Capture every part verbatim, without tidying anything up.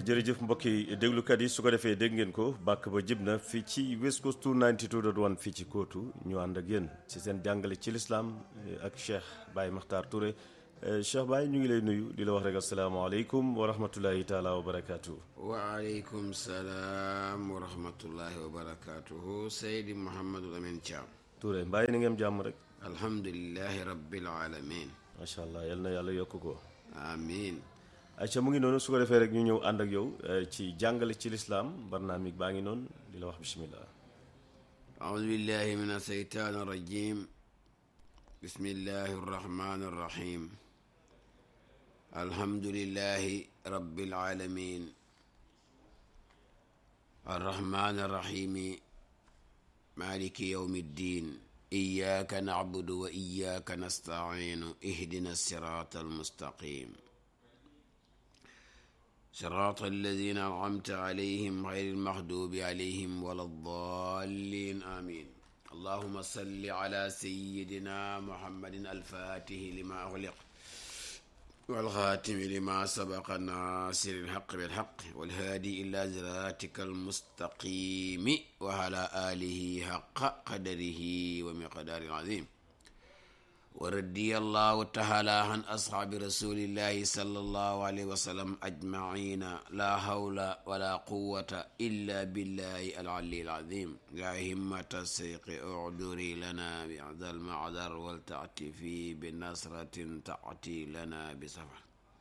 jërëjëf mbokki déglukat yi su ko defee dégg ngeen ko bàkk ba jib na fii ci West Coast ninety-two point one fii ci Kootu ñu ànd ak yéen ci seen jàngale ci lislaam ak Cheikh Baye Makhtar Touré Cheikh Baye ñu ngi lay nuyu di la wax rek asalaamaaleykum wa rahmatullahi taala wa barakaatu. waaleykum salaam wa rahmatullahi wa barakaatuhu Seydi Mouhamadul Amin Thiam. Touré Mbaye ni ngeen jàmm rek. alhamdulilahi rabbil alamin. macha allah yal na yàlla yokk ko. amiin. ayca mu ngi noonu su ko defee rek ñu ñëw ànd ak yow ci jàngale ci lislaam barnaamig baa ngi noonu di la wax bismillah. aoudu billahi min aseytaani rajim. bismillahi arrahmani arrahim. alhamdulillahi rabbil alamin. arrahmani arrahimi. maliki yawmi ddin. iyyaka na'budu wa iyyaka nasta'inu. ihdina sirata almustaqim. صراط الذين أنعمت عليهم غير المغضوب عليهم ولا الضالين آمين. اللهم صل على سيدنا محمد الفاتح لما أغلق والخاتم لما سبق ناصر الحق بالحق والهادي إلى صراطك المستقيم وعلى آله حق قدره ومقدار العظيم. ورضي الله تعالى عن أصحاب رسول الله صلى الله عليه وسلم أجمعين. لا حول ولا قوة إلا بالله العلي العظيم. يا همة السيق اعذري لنا بهذا المعذر ولتعطفي بنصرة تأتي لنا بسفر.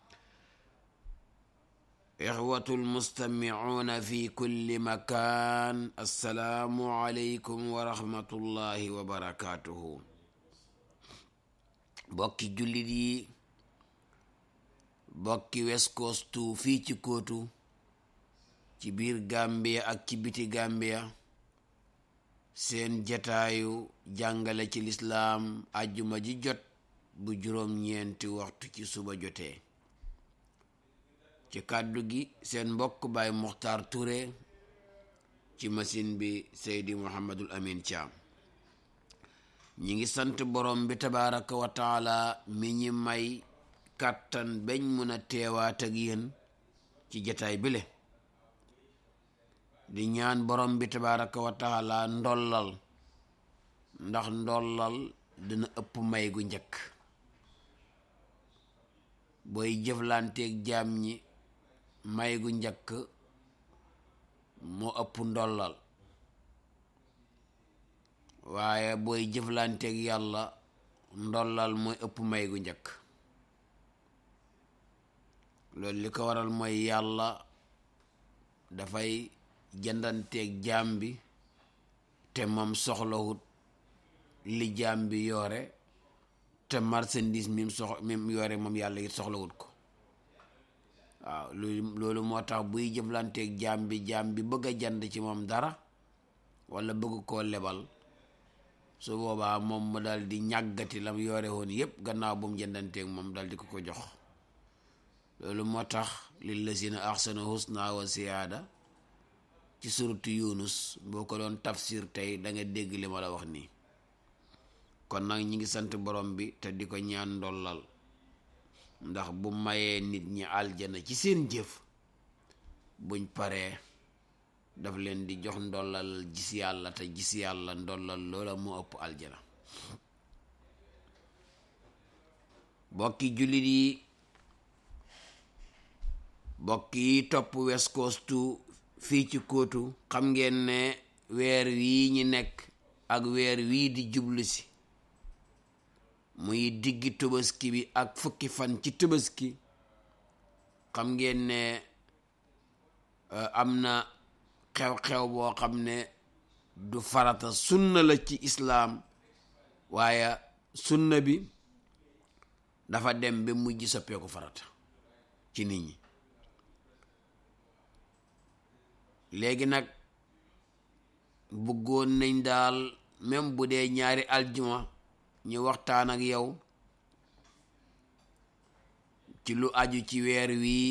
إخوة المستمعون في كل مكان، السلام عليكم ورحمة الله وبركاته. bokki jullit yi bokki West Coast fii ci Kootu ci biir Gambia ak ci biti Gambia, seen jataayu jàngale ci lislaam àjjuma ji jot bu juróom ñeenti waxtu ci suba jotee. ci kàddu gi seen mbokk Baye Makhtar Touré, ci machine bi Seydi Mouhamadul Amin Thiam. ñi ngi sant borom bi tabaraka wa taala mi ñi may kàttan bañ mun a teewaat ak yéen ci jataay bile, di ñaan borom bi tabaraka wa taala ndollal, ndax ndollal dina ëpp may gu njëkk. booy jëflanteeg jaam ñi may gu njëkk moo ëpp ndollal, waaye booy jëflanteeg yàlla ndollal mooy ëpp may gu njëkk. loolu li ko waral mooy yàlla dafay jëndanteeg jaam bi te moom soxlawut li jaam bi yoore, te marchandise mim sox mim yoore moom yàlla it soxlawut ko. waaw loolu moo tax buy jëflanteeg jaam bi jaam bi bëgg a jënd ci moom dara wala bëgg koo lebal, su boobaa moom mu dal di ñàggati lam yoore woon yépp gannaaw bu mu jëndanteeg moom dal di ko ko jox. loolu moo tax lillazina ahsanu husna wa ziyaada ci suratu Yunus boo ko doon tafsir tey da nga dégg li ma la wax nii. kon nag ñi ngi sant borom bi te di ko ñaan ndollal, ndax bu mayee nit ñi aljana ci seen jëf, buñ paree daf leen di jox ndollal gis yàlla, te gis yàlla ndollal loola moo ëpp aljana. bokki jullit yi bokk yi topp West Coast fii ci Kootu, xam ngeen ne weer wii ñi nekk ak weer wii di jublu si muy diggi Tabaski bi ak fukki fan ci Tabaski, xam ngeen ne am na xew-xew boo xam ne du farata, sunna la ci islaam, waaye sunna bi dafa dem ba mujj soppeeku farata ci nit ñi. léegi nag bëggoon nañ daal même bu dee ñaari aljuma ñu waxtaan ak yow ci lu aju ci weer wii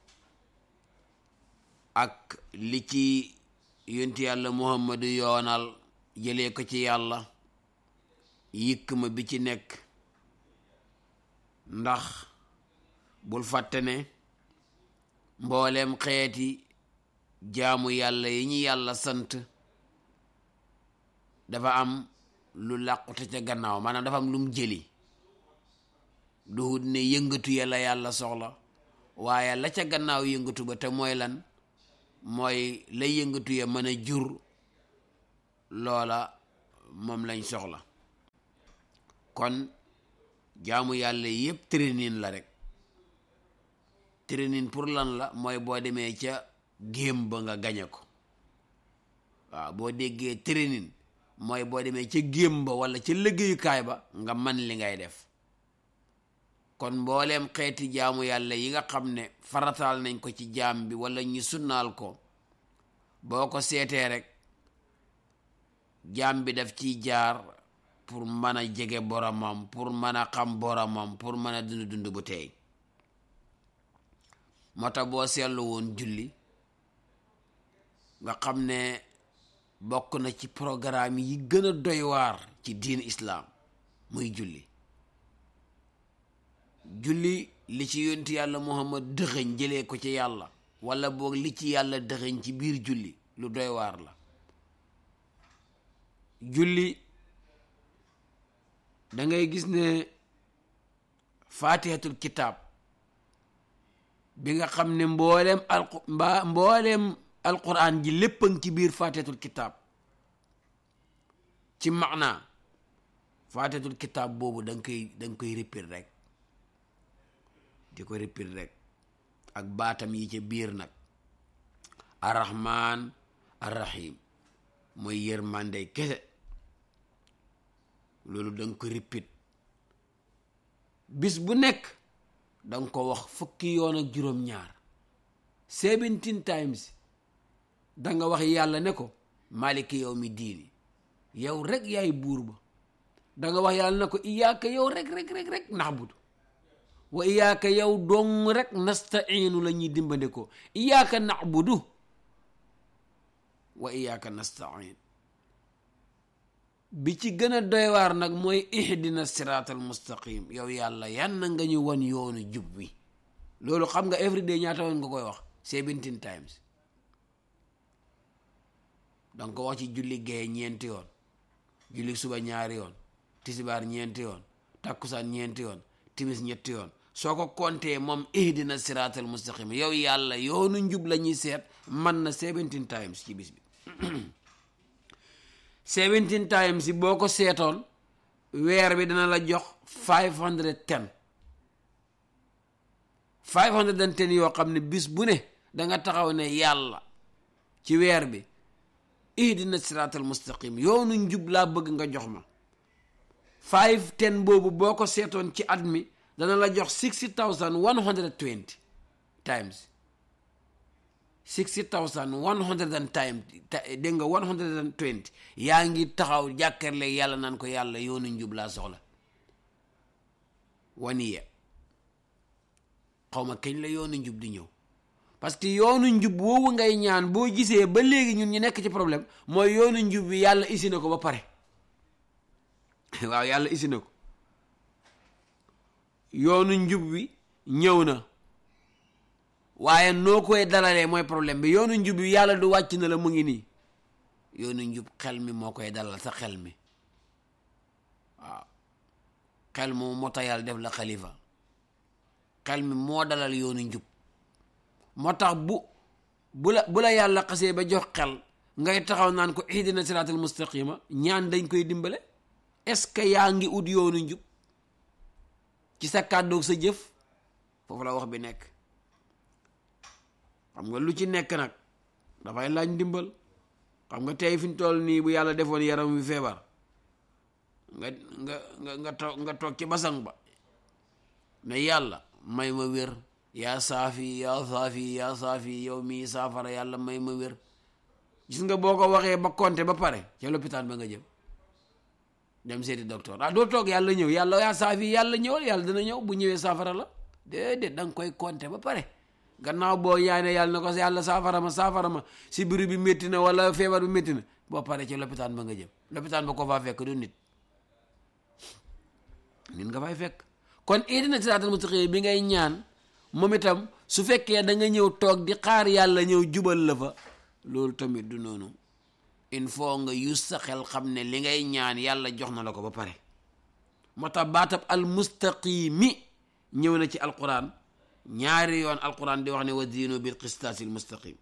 ak li ci yonti yàlla Muhammadu yoonal jëlee ko ci yàlla, yikk ma bi ci nekk. ndax bul fàtte ne mboolem xeeti jaamu yàlla yi ñu yàlla sant dafa am lu làqute ca gannaaw, maanaam dafa am lu mu jëli. duhut ne yëngatu ya la yàlla soxla, waaye la ca gannaaw yëngatu ba te mooy lan, mooy la yëngatu ya mën a jur loola moom lañ soxla. kon jaamu yàlla yépp training la rek. training pour lan la, mooy boo demee ca géem ba nga gañe ko. waaw boo déggee training mooy boo demee ca géem ba wala ca liggéeyukaay ba nga man li ngay def. kon mbooleem xeeti jaamu yàlla yi nga xam ne farataal nañ ko ci jaam bi wala ñu sunnaal ko, boo ko seetee rek jaam bi daf ciy jaar pour mën a jege boromam, pour mën a xam boromam, pour mën a dund dund bu teey. moo tax boo seetlu woon julli nga xam ne bokk na ci programme yi gën a doy waar ci diin islaam muy julli. julli li ci yonti yàlla Muhammad dëxëñ jëlee ko ci yàlla, wala boog li ci yàlla dëxëñ ci biir julli lu doy waar la. julli da ngay gis ne faatihatul kitaab bi nga xam ne mbooleem alqu mbaa mbooleem alquran ji lépp a ngi ci biir faatihatul kitaab ci maanaa. faatihatul kitaab boobu da nga koy da nga koy répéter rek di ko répéter rek ak baatam yi ca biir nag. arrahman arrahim mooy yërmandey kese, loolu da nga ko répéter bis bu nekk. da nga ko wax fukki yoon ak juróom-ñaar seventeen times. da nga wax yàlla ne ko maliki yow mi diini, yow rek yaay buur ba. da nga wax yàlla ne ko iyaaka yow rek rek rek rek naxbudu wa iyaaka yow dong rek nasta'iinu la ñuy dimbande ko. iyaaka naxbudu wa iyaaka nasta'iin. bi ci gën a doy waar nag mooy ihdina siraatal mustaqim, yow yàlla yan na nga ñu wan yoonu jub wi. loolu xam nga everyday ñaata woon nga koy wax seventeen times. danga ko wax ci julli gee ñeenti yoon, julli suba ñaari yoon, tisibaar ñeenti yoon, takkusaan ñeenti yoon, timis ñetti yoon. soo ko compté moom ihdina siraatal mustaqim, yow yàlla yoonu njub la ñuy seet man na seventeen times ci bis bi. seventeen times yi boo ko seetoon weer bi dana la jox five hundred ten five hundred ten yoo xam ne bis bu ne da nga taxaw ne yàlla ci weer bi ihdina siraatal mustaqim, yoonu njub laa bëgg nga jox ma. five ten boobu boo ko seetoon ci at mi dana la jox sixty thousand one hundred twenty times. sixty thousand one hundred and time dégg nga one hundred and twenty yaa ngi taxaw jàkkarle yàlla naan ko yàlla yoonu njub laa soxla. waniya xaw ma kañ la yoonu njub di ñëw, parce que yoonu njub woowu ngay ñaan boo gisee ba léegi ñun ñu nekk ci problème mooy yoonu njub bi yàlla isi na ko ba pare. waaw yàlla isi na ko, yoonu njub bi ñëw na, waaye noo koy dalalee mooy problème bi. yoonu njub bi yàlla du wàcc na la mu ngi nii. yoonu njub xel mi moo koy dalal, sa xel mi. waaw xel moom moo tax yàlla def la xalifa. xel mi moo dalal yoonu njub. moo tax bu bu la bu la yàlla xasee ba jox xel ngay taxaw naan ko ihdina siraatal mustaqima, ñaan dañ koy dimbale. est-ce que yaa ngi ut yoonu njub ci sa kàddoog sa jëf? foofu la wax bi nekk. xam nga lu ci nekk nag dafay laaj ndimbal. xam nga tey fi ñu toll nii bu yàlla defoon yaram wi feebar nga nga nga nga toog nga toog ci basang ba ne yàlla may ma wér, yaa saafi yaa saafi yaa saafi, yow mii saafara yàlla may ma wér. gis nga boo ko waxee ba compter ba pare ca lopitaan ba nga jëm dem seeti docteur. ah doo toog yàlla ñëw, yàlla yaa saafi yàlla ñëwal, yàlla dana ñëw bu ñëwee saafara la. déedéet da nga koy compter ba pare. gannaaw boo yaane yàlla na ko yàlla saafara ma saafara ma si biir bi métti na wala feebar bi métti na, boo pare ci lopitaan ba nga jëm. lopitaan ba ko faa fekk du nit nit nga fay fekk. kon ihdina siraatal mustaqim bi ngay ñaan moom itam su fekkee da nga ñëw toog di xaar yàlla ñëw jubal la fa loolu tamit du noonu. il faut nga yus sa xel xam ne li ngay ñaan yàlla jox na la ko ba pare. moo tax baatab al mustaqimi ñëw na ci alquran ñaari yoon alquran di wax ne wa diinu bil qistaasil mustaqim.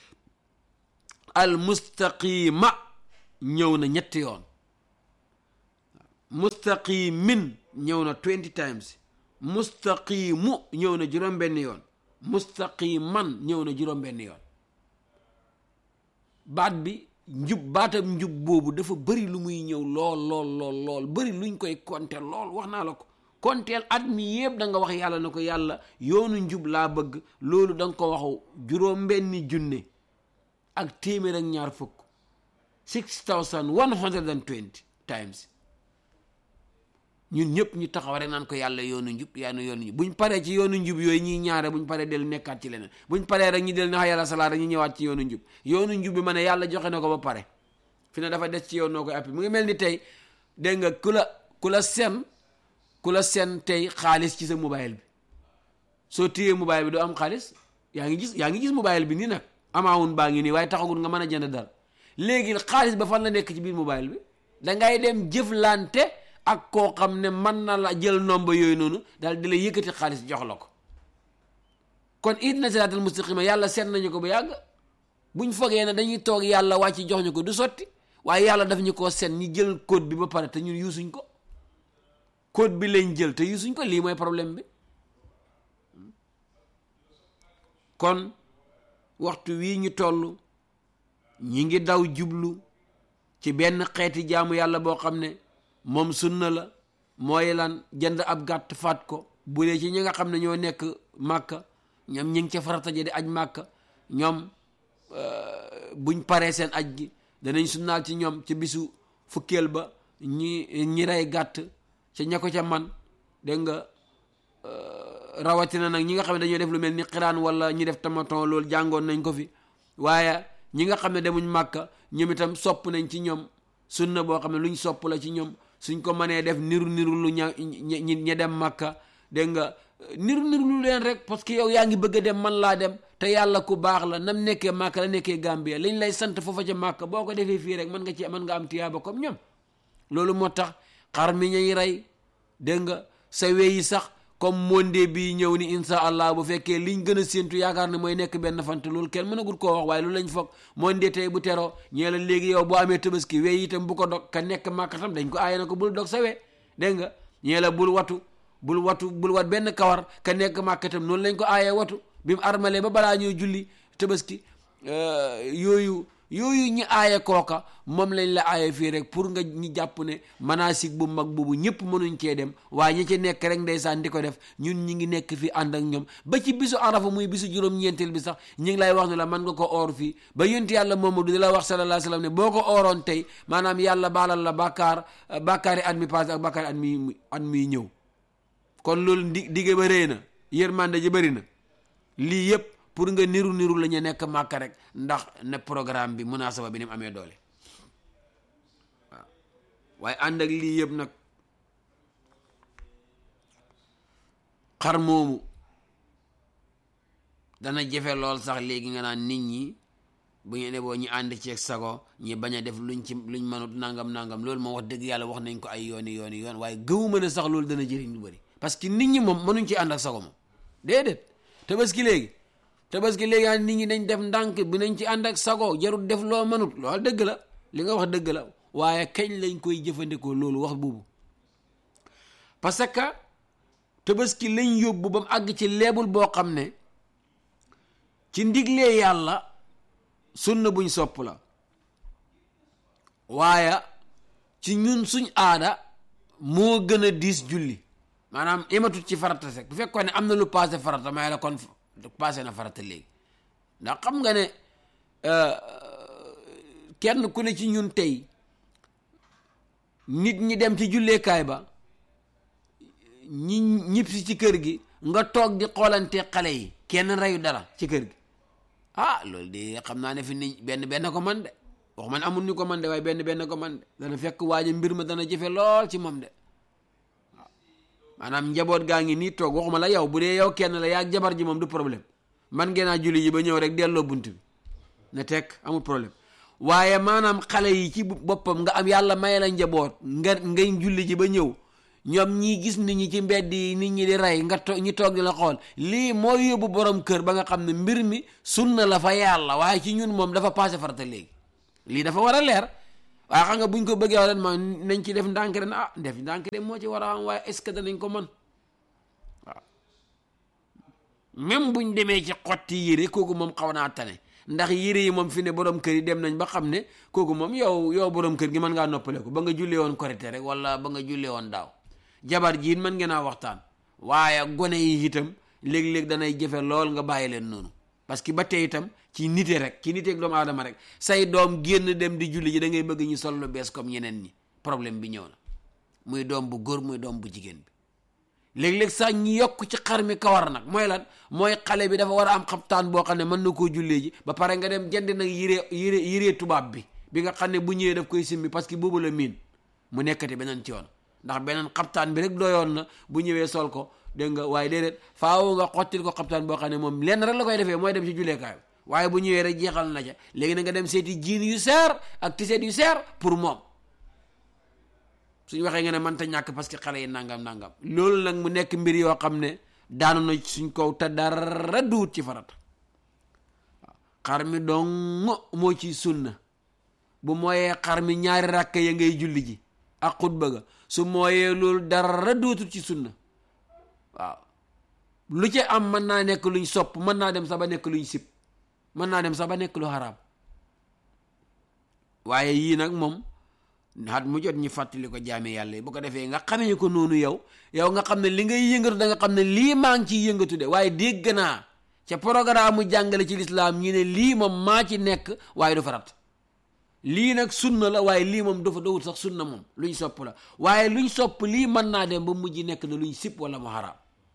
al mustaqima ñëw na ñetti yoon. mustaqimin ñëw na twenty times. mustaqimu ñëw na juróom benn yoon. mustaqiman ñëw na juróom benn yoon. baat bi njub baatam njub boobu dafa bëri lu muy ñëw lool lool lool lool bëri luñ koy konteel lool wax naa la ko konteel at mi yëpp da nga wax yàlla na ko yàlla yoonu njub laa bëgg loolu da nga ko waxu juróom benni junne ak téeméer ak ñaar fukk six thousand one hundred and twenty times. ñun ñëpp ñu taxaw rek naan ko yàlla yoonu njub yàlla yoonu njub buñ paree ci yoonu njub yooyu ñuy ñaare buñ paree del nekkaat ci leneen buñ paree rek ñu del na yàlla salaa rek ñu ñëwaat ci yoonu njub yoonu njub bi ma ne yàlla joxe na ko ba pare fi ne dafa des ci yow noo koy appi mu ngi mel ni tey dégg nga ku la ku la sen ku la sen tey xaalis ci sa mobile bi soo téyee mobile bi doo am xaalis yaa ngi gis yaa ngi gis mobile bi nii nag amaawun baa ngi nii waaye taxagul nga mën a jënd dara léegi xaalis ba fan la nekk ci biir mobile bi dangay dem jëflante ak koo xam ne mën na la jël nomba yooyu noonu daal di la yëkkati xaalis jox la ko. kon ihdina siraatal mustaqima yàlla seet nañu ko ba yàgg buñ fogee ne dañuy toog yàlla wàcc jox ñu ko du sotti waaye yàlla daf ñu koo seet ñu jël code bi ba pare te ñun yusuñ ko code bi lañ jël te yusuñ ko lii mooy problème bi. kon waxtu wii ñu toll ñi ngi daw jublu ci benn xeeti jaamu yàlla boo xam ne moom sunna la mooy lan jënd ab gàtt faat ko bu dee ci ñi nga xam ne ñoo nekk màkka ñoom ñi ngi ca farata ji di aj màkka ñoom buñ paree seen aj gi danañ sunnaal ci ñoom ci bisu fukkeel ba ñi ñi rey gàtt ca ña ko ca man dégg nga rawatina nag ñi nga xam ne dañoo def lu mel ni xiraan wala ñi def tamaton loolu jàngoon nañ ko fi waaye ñi nga xam ne demuñ màkka ñoom itam sopp nañ ci ñoom sunna boo xam ne luñ sopp la ci ñoom suñ ko mënee def niru niru lu ña ñi ña dem màkka dégg nga niru niru lu leen rek parce que yow yaa ngi bëgg a dem man laa dem te yàlla ku baax la nam nekkee màkka la nekkee Gambia liñ lay sant foofa ca màkka boo ko defee fii rek mën nga ci mën nga am tiyaaba comme ñoom loolu moo tax xar mi ñuy rey dégg nga sa weyi sax comme monde bi ñëw ni insha allah bu fekkee liñ gën a séentu yaakaar ne mooy nekk benn fant loolu kenn mënagul koo wax waaye loolu lañ foog monde tey bu teroo ñee la léegi yow boo amee tabaski wey itam bu ko dog ka nekk màkka tam dañ ko aaye na ko bul dog sa we dégg nga ñee la bul watu bul watu bul wat benn kawar ka nekk màkka tam noonu lañ ko aayee watu bi mu armalee ba balaa ñuy julli tabaski yooyu yooyu ñi aaye kooka moom lañ la aaye fii rek pour nga ñi jàpp ne manasik bu mag boobu ñëpp mënuñ cee dem waaye ñi ci nekk rek ndeysaan di ko def ñun ñi ngi nekk fii ànd ak ñoom ba ci bisu arafa muy bisu juróom-ñeenteel bi sax ñi ngi lay wax ne la mën nga ko oor fii ba yonent yàlla Muhammadu di la wax sallallahu alayhi wa sallam ne boo ko ooroon tey maanaam yàlla baalal la bàkkaar bàkkaari at mi passé ak bàkkaari at mi at mi ñëw kon loolu di digge ba rëy na yërmande ji bëri na lii yëpp pour nga niru niru la ñu nekk màkka rek ndax ne programme bi munasaba bi ni mu amee doole waaw waaye ànd ak lii yëpp nag xar moomu dana jafe lool sax léegi nga naan nit ñi bu ñu ne boo ñu ànd ceeg sago ñi bañ a def luñ ci luñ mënut nangam nangam loolu moom wax dëgg yàlla wax nañ ko ay yooni yooni yoon waaye gëwuma ne sax loolu dana jëriñ lu bëri parce que nit ñi moom mënuñ ci ànd ak sago moom déedéet tabaski léegi tabaski léegi nit ñi dañ def ndànk bi nañ ci ànd ak sago jarut def loo mënut loolu dëgg la li nga wax dëgg la waaye kañ lañ koy jëfandikoo loolu wax boobu parce que tabaski lañ yóbbu ba mu àgg ci leebul boo xam ne ci ndiglee yàlla sunna buñ sopp la waaye ci ñun suñ aada moo gën a diis julli maanaam imatut ci farata sek bu fekkoon ne am na lu passé farata may la kon passé na farata léegi ndax xam nga ne kenn ku ne ci ñun tey nit ñi dem ci julleekaay ba ñi ñib si ci kër gi nga toog di xoolante xale yi kenn reyu dara ci kër gi ah loolu de xam naa ne fi ni benn benn ko man de wax man amul ñu ko man de waaye benn benn ko man de dana fekk waaja mbir ma dana jëfe lool ci moom de waaw maanaam njaboot gaa ngi nii toog waxuma la yow bu dee yow kenn la yaa jabar ji moom du problème man ngeen a julli ji ba ñëw rek delloo bunt bi ne tekk amul problème waaye maanaam xale yi ci boppam nga am yàlla may la njaboot nga ngay julli ji ba ñëw ñoom ñii gis nit ñi ci mbedd yi nit ñi di rey nga to ñi toog di la xool lii mooy yóbbu borom kër ba nga xam ne mbir mi sunna la fa yàlla waaye ci ñun moom dafa passé farata léegi lii dafa war a leer waaye xam nga buñ ko bëggee wax ma nañ ci def ndànk ren ah def ndànk de moo ci war a am waaye est-ce que danañ ko mën waaw même buñ demee ci xotti yére kooku moom xaw naa tane ndax yére yi moom fi ne borom kër yi dem nañ ba xam ne kooku moom yow yow borom kër gi mën ngaa noppale ko ba nga jullee woon korité rek wala ba nga jullee woon daaw jabar jiit mën ngeen a waxtaan waaye gone yi itam léeg-léeg danay jëfe lool nga bàyyi leen noonu parce que ba tey itam ci nite rek ci niteeg doomu aadama rek say doom génn dem di julli ji da ngay bëgg ñu sol lu bees comme ñeneen ñi problème bi ñëw na muy doom bu góor muy doom bu jigéen bi léeg-léeg sax ñi yokk ci xar mi kawar nag mooy lan mooy xale bi dafa war a am xabtaan boo xam ne mën na koo jullee ji ba pare nga dem jënd nag yére yére yére tubaab bi bi nga xam ne bu ñëwee daf koy simmi parce que boobu la miin mu nekkati beneen ci yoon ndax beneen xabtaan bi rek doyoon na bu ñëwee sol ko dégg nga waaye déedéet faaw nga xottil ko xabtaan boo xam ne moom lenn rek la koy defee mooy dem ci julleekaay waaye bu ñëwee rek jeexal na ca léegi na nga dem seeti jiin yu seer ak tiseet yu seer pour moom suñ waxee nga ne mënta ñàkk parce que xale yi nangam nangam loolu nag mu nekk mbir yoo xam ne daanu na suñ kaw te dara duut ci farata waaw xar mi dong moo ci sunna bu mooyee xar mi ñaari rakk ya ngay julli ji ak xutba ga su mooyee loolu dara dootul ci sunna waaw lu ci am mën naa nekk luñ sopp mën naa dem sax ba nekk luñ sib mën naa dem sax ba nekk lu xaraam waaye yii nag moom xat mu jot ñu fàttali ko jaame yàlla yi bu ko defee nga xamee ko noonu yow yow nga xam ne li ngay yëngatu da nga xam ne lii maa ngi ciy yëngatu de waaye dégg naa ca programme mu jàngale ci lislaam ñi ne lii moom maa ci nekk waaye du farat lii nag sunna la waaye lii moom dafa dawut sax sunna moom luñ sopp la waaye luñ sopp lii mën naa dem ba mujj nekk na luñ sib wala mu xaraam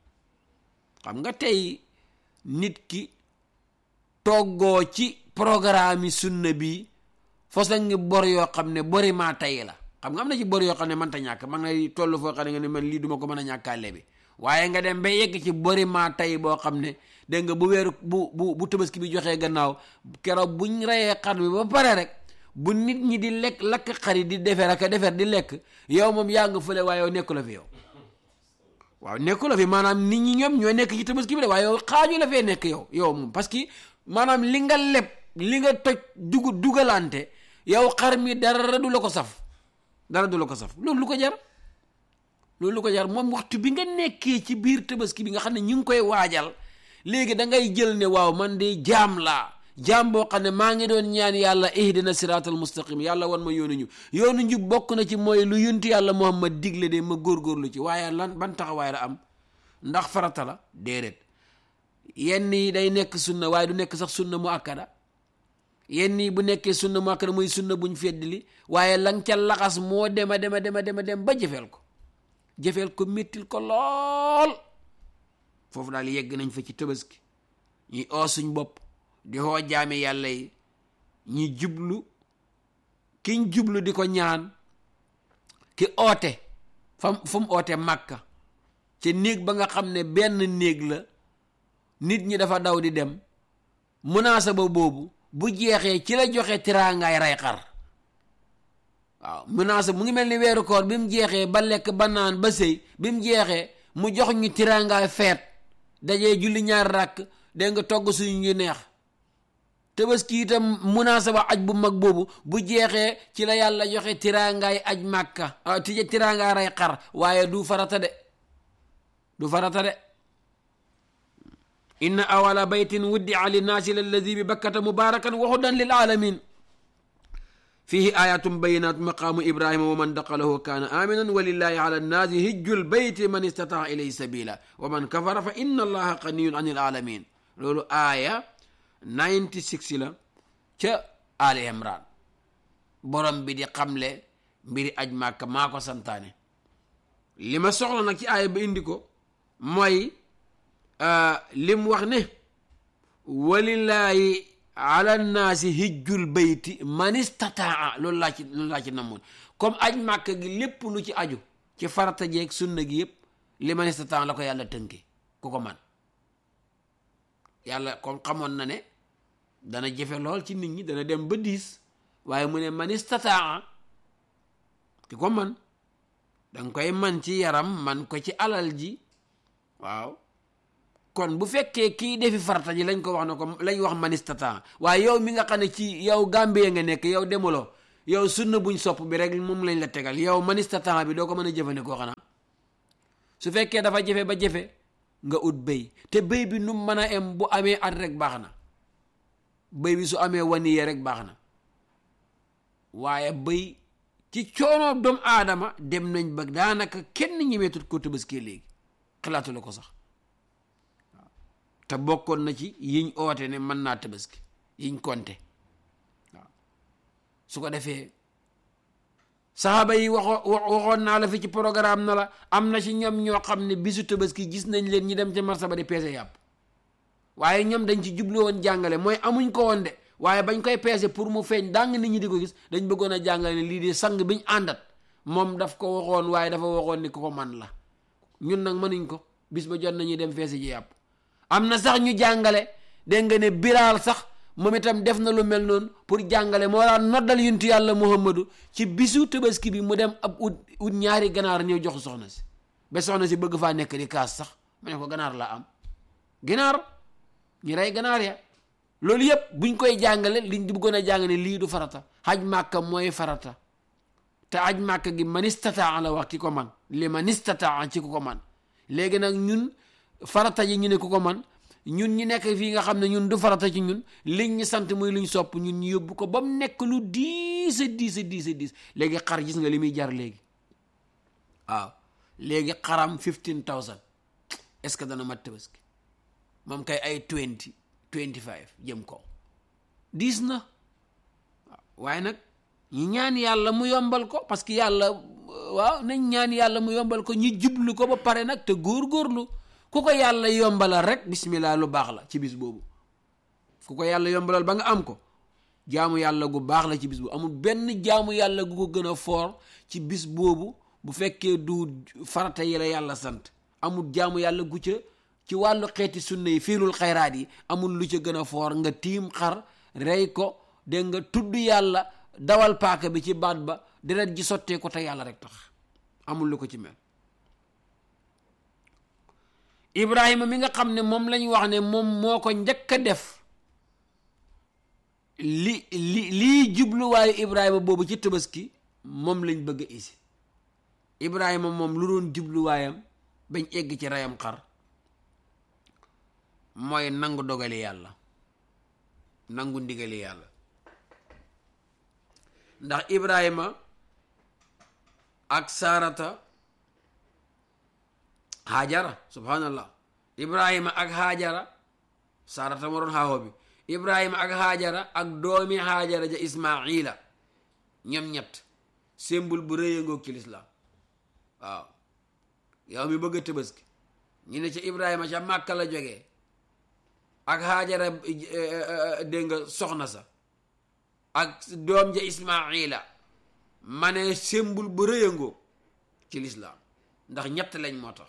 xam nga tey nit ki toggoo ci programme yi sunna bi fosa ngi bor yoo xam ne bori maa tay la xam nga am na ci bor yoo xam ne mënta ñàkk man ngay toll foo xam ne nga ne man lii duma ko mën a ñàkkaale bi waaye nga dem ba yegg ci bori maa tay boo xam ne dégg nga bu weeru bu bu bu tabaski bi joxee gannaaw keroog buñ reyee xar bi ba pare rek bu nit ñi di lekk lakk xari di defar ak defar di lekk yow moom yaa nga fële waaye yow nekku la fi yow waaw nekku la fi maanaam nit ñi ñoom ñoo nekk ci tabaski bi de waaye yow xaaju la fee nekk yow yow moom parce que maanaam li nga leb li nga toj dug dugalante yow xar mi dara du la ko saf dara du la ko saf loolu lu ko jar loolu lu ko jar moom waxtu bi nga nekkee ci biir tabaski bi nga xam ne ñu ngi koy waajal léegi da ngay jël ne waaw man de jaam laa jaam boo xam ne maa ngi doon ñaan yàlla ihdina siraatal mustaqim yàlla wan ma yoonu ñu yoonu ñu bokk na ci mooy lu yunti yàlla Muhammad digle de ma góorgóorlu ci waaye lan ban taxawaay la am ndax farata la déedéet yenn yi day nekk sunna waaye du nekk sax sunna mu akkada yenn yi bu nekkee sunna mu akkada muy sunna buñ feddli waaye lang ca laxas moo dema dema dema dema dem ba jëfeel ko jëfeel ko méttil ko lool foofu daal yegg nañ fa ci tabaski ñuy oo suñ bopp di xoo jaame yàlla yi ñi jublu kiñ jublu di ko ñaan ki oote fam fu mu oote màkka ci néeg ba nga xam ne benn néeg la nit ñi dafa daw di dem munaasaba boobu bu jeexee ci la joxe tiraangaay rey xar waaw munaasaba mu ngi mel ni weeru koor bi mu jeexee ba lekk ba naan ba sëy bi mu jeexee mu jox ñu tiraangaay feet dajee julli ñaar rakk dégg nga togg suñu ñu neex tabaski itam munaasaba aj bu mag boobu bu jeexee ci la yàlla joxe tiraangaay aj màkka tije tiraangaay rey xar waaye du farata de du farata de inna awala baytin wuddia linnaasi lalladi bi bakkata mubarakan wa hudan lil alamin fihi ayatum bayinat maqaamu ibrahima wa man daqalahu kaana aminan wa lillahi ala nnaasi hijjul bayti man istataa ilayhi sabila wa man kafara fa inna allaha ganiyun anil alamin loolu aaya ninety-six la ca Ali Imran borom bi di xamle mbiri aj màkka maa ko santaane li ma soxla nag ci aaya ba indi ko mooy lim wax ne walillahi ala nnaasi hijjul bayti man istataa loolu laa ci loolu laa ci namoon comme aj màkka gi lépp lu ci aju ci farata jeeg sunna gi yëpp li man istataa la ko yàlla tënke ku ko man yàlla comme xamoon na ne dana jafe lool ci nit ñi, dana dem ba diis, waaye mu ne man istataa, ki ko man danga koy man ci yaram, man ko ci alal ji. waaw kon bu fekkee kii defi farata ji lañ ko wax na ko lañ wax man istataa, waaye yow mi nga xam ne ci yow Gambie nga nekk, yow demuloo, yow sunna buñ sopp bi rek moom lañ la tegal, yow man istataa bi doo ko mën a jëfandikoo xanaa. su fekkee dafa jafe ba jafe nga ut béy, te béy bi nu mën a em bu amee at rek baax na, béy bi su amee waniye rek baax na. waaye béy ci coono doomu aadama dem nañ ba daanaka kenn ñemeetut ko tabaski léegi, xalaatu la ko sax. waaw te bokkoon na ci yiñ oote ne mën naa tabaski, yiñ konte. waaw su ko defee saxaaba yi waxo waxoon naa la fi ci programme na la, am na ci ñoom ñoo xam ne bisu tabaski gis nañ leen ñi dem ca marché ba di peese yàpp, waaye ñoom dañ ci jublu woon jàngale, mooy amuñ ko woon de, waaye bañ koy peese pour mu feeñ dàng nit ñi di ko gis, dañ bëggoon a jàngale ne lii de sang biñ àndat moom daf ko waxoon, waaye dafa waxoon ni ko ko man la. ñun nag mënuñ ko, bis ba jot nañuy dem feese ji yàpp. am na sax ñu jàngale, dégg nga ne Bilaal sax moom itam def na lu mel noonu pour jàngale, moo daan noddal yuntu yàlla Muhammadu ci bisu tabaski bi mu dem ab ut ut ñaari ganaar ñëw jox soxna si, ba soxna si bëgg faa nekk di kaas sax mu ne ko ganaar la am, ganaar ñu rey ganaar ya. loolu yëpp buñ koy jàngale liñ di bëggoon a jàngale lii du farata, haj màkka mooy farata, te haj màkka gi man istataa la wax ki ko man, li man istataa ci ku ko man. léegi nag ñun farata ji ñu ne ku ko man, ñun ñi nekk fii nga xam ne ñun du farata ci ñun, liñ ñu sant muy luñ sopp, ñun ñu yóbbu ko ba mu nekk lu diis a diis a diis a diis. léegi xar gis nga li muy jar léegi, waaw léegi xaram fifteen thousand, est-ce que dana mat tabaski? moom kay ay twenty twenty five jëm ko diis na. waaye nag ñi ñaan yàlla mu yombal ko, parce que yàlla waaw nañ ñaan yàlla mu yombal ko, ñu jublu ko ba pare nag te góorgóorlu. ku ko yàlla yombalal rek bismillah lu baax la ci bis boobu, ku ko yàlla yombalal ba nga am ko, jaamu yàlla gu baax la ci bis boobu. amul benn jaamu yàlla gu ko gën a foor ci bis boobu, bu fekkee du farata yi la yàlla sant. amul jaamu yàlla gu ca ci wàllu xeeti sunna yi, fiilul xayraat yi, amul lu ca gën a foor nga tiim xar rey ko, dégg nga tudd yàlla, dawal paaka bi ci baat ba, deret ji sottee ko te yàlla rek tax, amul lu ko ci mel. Ibrahima mi nga xam ne moom lañ wax ne moom moo ko njëkk a def, li li lii jubluwaayu Ibrahima boobu ci tabaski moom lañ bëgg a isi. Ibrahima moom lu doon jubluwaayam bañ egg ci reyam xar mooy nangu dogali yàlla, nangu ndigali yàlla. ndax Ibrahima ak Saarata, Haajara, subhanallah, Ibrahima ak Haajara, Saarata moo doon xaaxoo bi, Ibrahima ak Haajara ak doomi Haajara ja Ismaila, ñoom ñett symbole bu rëy ngoog ci lislaam. waaw yow mi bëgg a tabaski, ñu ne ca Ibrahima ca Màkka la jógee, ak Haajara dégg nga soxna sa, ak doom ja Ismaila, ma ne symbole bu rëy ngoog ci lislaam, ndax ñett lañ moo tax.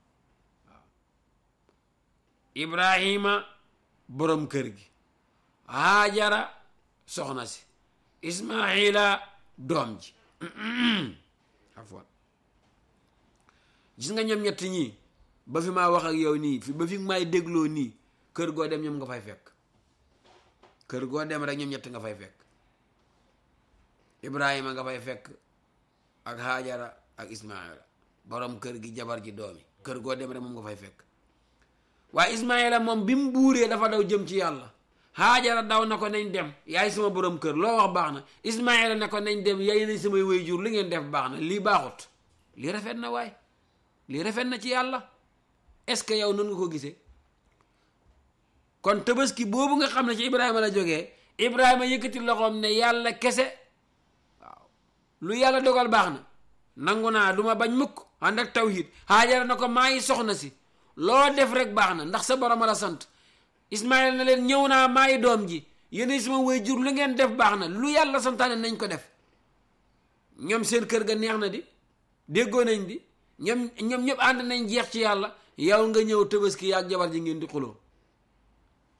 Ibrahima borom kër gi, Haajara soxna si, Ismaila doom ji. afwan gis nga ñoom ñett ñii ba fi maa wax ak yow nii, fi ba fi may dégloo nii, kër goo dem ñoom nga fay fekk, kër goo dem rek ñoom ñett nga fay fekk. Ibrahima nga fay fekk ak Haajara ak Ismaila, borom kër gi, jabar ji, doomi, kër goo dem rek moom nga fay fekk. waaye Ismaila moom bi mu buuree dafa daw jëm ci yàlla, Haajara daw na ko nañ dem, yaay sama borom kër, loo wax baax na. Ismaila ne ko nañ dem, yaay nañ samay waajur, li ngeen def baax na, lii baaxut, lii rafet na, waay lii rafet na ci yàlla. est-ce que yow noonu nga ko gisee? kon tabaski boobu nga xam ne ci Ibrahima la jógee, Ibrahima yëkkati loxoom ne yàlla kese, waaw lu yàlla dogal baax na, nangu naa, duma bañ mukk, ànd ak tawhid. Haajara na ko maa ngi soxna si, loo def rek baax na, ndax sa borom la sant. Ismaïla na leen ñëw naa, maa ngi doom ji, yéen sama waajur, lu ngeen def baax na, lu yàlla santaane nañ ko def. ñoom seen kër ga neex na di, déggoo nañ di, ñoom ñoom ñëpp ànd nañ jeex ci yàlla. yow nga ñëw tabaski yaag jabar ji ngeen di xuloo,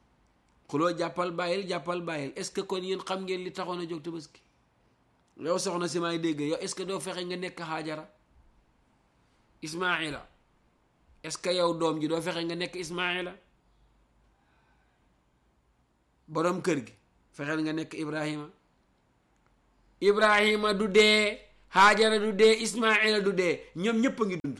xuloo jàppal bàyyil jàppal bàyyil. est-ce que kon yéen xam ngeen li taxoon a jóg tabaski? yow soxna si may dégg yow est-ce que doo fexe nga nekk Haajara Ismaila? est-ce que yow doom ji doo fexe nga nekk Ismaila? borom kër gi fexeel nga nekk Ibrahima. Ibrahima du dee, Haajara du dee, Ismaila du dee, ñoom ñëpp a ngi dund.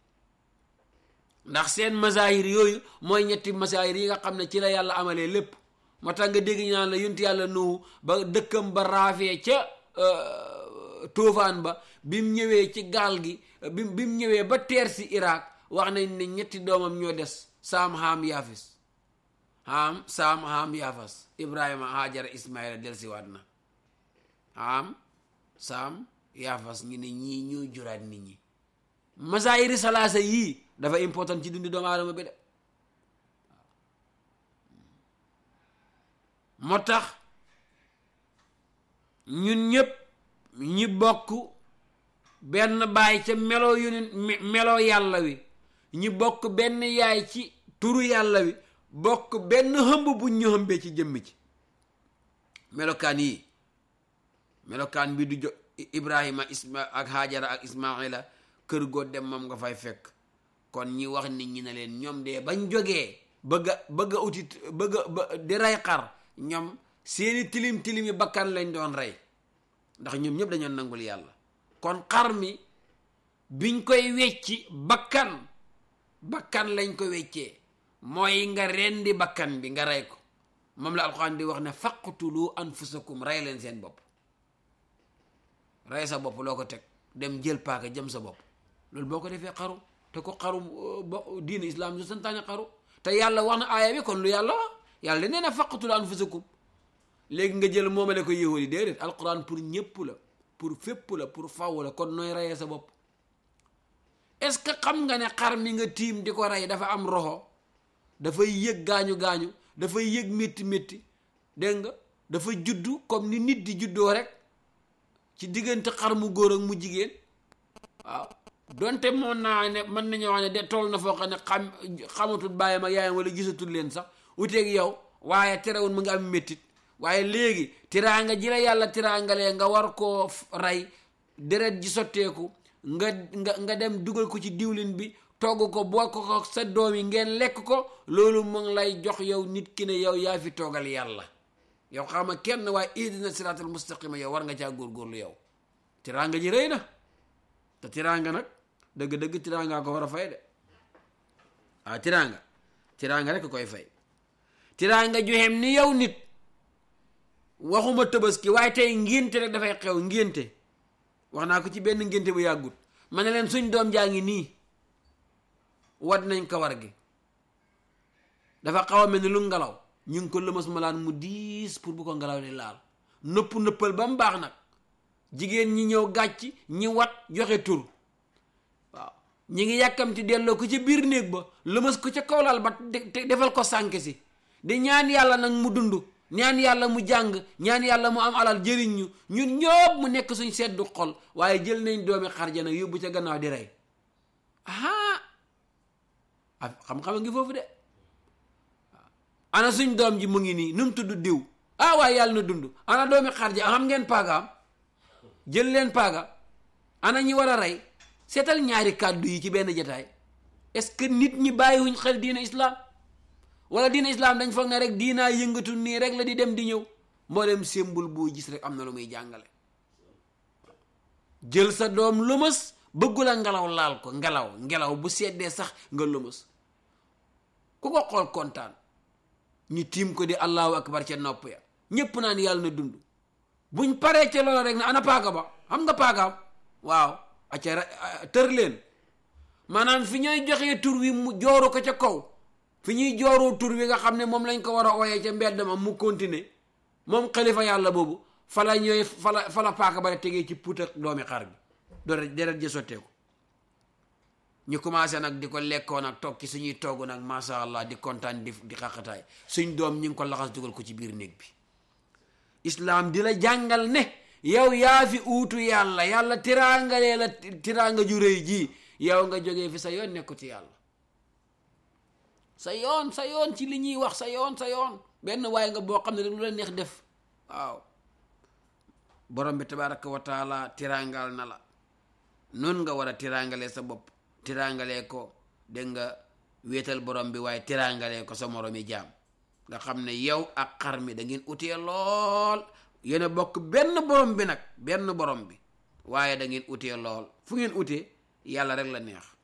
ndax seen masaahir yooyu mooy ñetti masaahir yi nga xam ne ci la yàlla amalee lépp. moo tax nga dégg ñu naan la yonent yàlla Nuhu ba dëkkam ba raafee ca toofaan ba bi mu ñëwee ci gaal gi bi bi mu ñëwee ba teer si Irak wax nañ ne ñetti doomam ñoo des, Saam Haam Yaafis. Haam Saam Haam Yaafas. Ibrahima Haajara Ismaila delsiwaat na. Haam Saam Yaafas ñu ne ñii ñoo juraat nit ñi. masaayiri salaasa yii dafa important ci dundi doomu aadama bi de. moo tax ñun ñëpp ñi bokk benn baay ca meloo yu meloo yàlla wi, ñi bokk benn yaay ci turu yàlla wi, bokk benn hëmb bu ñu hëmbee ci jëmm ci melokaan yi. melokaan bi du jo Ibrahima isma ak Haajara ak Ismaila kër goo dem moom nga fay fekk. kon ñi wax nit ñi ne leen ñoom de bañ jógee bëgg a bëgg a uti bëgg a di rey xar, ñoom seeni tilim tilimi bakkan lañ doon rey, ndax ñoom ñëpp dañoo nangul yàlla. kon xar mi biñ koy wecci bakkan bakkan lañ ko weccee, mooy nga rendi bakkan bi nga rey ko. moom la alxuraan di wax ne faqtulu anfusakum, rey leen seen bopp. rey sa bopp loo ko teg? dem jël paaka jëm sa bopp. loolu boo ko defee xaru, te ko xaru bo diine islam du santaane xaru. te yàlla wax na aaya bi, kon lu yàlla wax, yàlla da nee na faqtulu anfusakum. léegi nga jël moomale ko yahudi yi, déedéet, alquran pour ñëpp la, pour fépp la, pour faw la. kon nooy reyee sa bopp? est-ce que xam nga ne xar mi nga tiim di ko rey dafa am roxo, dafay yëg gaañu gaañu, dafay yëg métti métti, dégg nga, dafa juddu comme ni nit di juddoo rek ci diggante xar mu góor ak mu jigéen. waaw donte moon naa ne mën nañoo wax ne de toll na foo xam ne xam xamatul bàyyam ak yaayam wala gisatul leen sax uteeg yow, waaye terewul mu ngi am méttit. waaye léegi tiraanga ji la yàlla tiraangalee nga war koo rey, deret ji sotteeku, nga nga nga dem dugal ko ci diwlin bi, togg ko boo ko ko sa doom yi ngeen lekk ko, loolu mu ngi lay jox yow nit ki ne yow yaa fi toogal yàlla. yow xama kenn waaye ihdina siraatal mustaqima, yow war nga caa góorgóorlu yow. tiraanga ji rëy na, te tiraanga nag dëgg-dëgg tiraanga ko war a fay de. waaw tiraanga tiraanga rek koy fay. tiraanga joxem ni yow nit, waxuma tabaski waaye tey ngénte rek dafay xew. ngénte wax naa ko ci benn ngénte bu yàggut, ma ne leen suñ doom jaa ngi nii wat nañ kawar gi, dafa xaw a mel ni lu ngelaw, ñu ngi ko lëmas malaan mu diis pour bu ko ngelaw li laal, nëpp nëppal ba mu baax nag. jigéen ñi ñëw gàcc, ñi wat joxe tur. waaw ñi ngi yàkkamti delloo ko ci biir néeg ba, lëmas ko ca kaw laal ba defal ko sànk si, di ñaan yàlla nag mu dund, ñaan yàlla mu jàng, ñaan yàlla mu am alal jëriñ ñu ñun ñëpp mu nekk suñ seddu xol. waaye jël nañ doomi xarja nag yóbbu ca gannaaw di rey. ah xam-xam a ngi foofu de. ana suñ doom ji mu ngi nii nu mu tudd diw, ah waaye yàlla na dund. ana doomi xarja xam ngeen paagaam, jël leen paaga. ana ñi war a rey? seetal ñaari kàddu yi ci benn jataay. est-ce que nit ñi bàyyiwuñ xel diina islam? wala diina islam dañ foog ne rek diinaa yëngatu nii rek la di dem di ñëw. mboolem symbole boo gis rek am na lu muy jàngale. jël sa doom lëmës, bëggu la ngelaw laal ko, ngelaw ngelaw bu seddee sax nga lëmës, ku ko xool kontaan. ñu tiim ko di allahu akbar ca nopp ya, ñépp naan yàlla na dund. buñ paree ca loolu rek ne ana paaka ba, xam nga paakaam? waaw acca tër leen. maanaam fi ñooy joxee tur wi mu jooru ko ca kaw, fi ñuy jooroo tur wi nga xam ne moom lañ ko war a ooyee ca mbedd ma mu continuer, moom xalifa yàlla boobu fala ñooy fala fala paaka ba tegee ci puut ak doomi xar bi, doore deret ja sotteeku. ñu commencé nag di ko lekkoo nag toog ci suñuy togg nag masha Allah di kontaan di di xaqataay. suñ doom ñu ngi ko laxas dugal ko ci biir néeg bi. islam di la jàngal ne yow yaa fi uutu yàlla, yàlla tiraangalee la tiraanga ju rëy ji, yow nga jógee fi sa yoon nekku ci yàlla, sa yoon sa yoon ci li ñuy wax, sa yoon sa yoon benn waaye nga boo xam ne rek lu la neex def. waaw borom bi tabaraka wa taala tirangal na la noonu nga war a tirangalee sa bopp, tirangalee ko dégg nga wéetal borom bi, waaye tirangalee ko sa moromi jaam. nga xam ne yow ak xar mi da ngeen utee lool, yéen a bokk benn borom bi nag, benn borom bi, waaye da ngeen utee lool. fu ngeen utee? yàlla rek la neex.